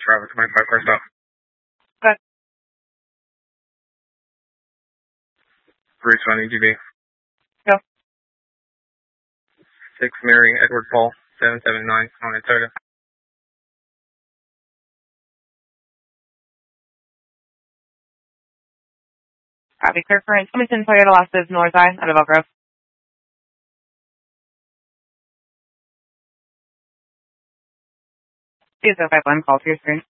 Travel 25 car stop. Good. Bruce 1 EGB. Go. 6 Mary Edward Paul 779 on a Toyota. Copy. Clear for Wilmington Toyota losses north eye out of Elk Grove. Please go 51 call to your screen.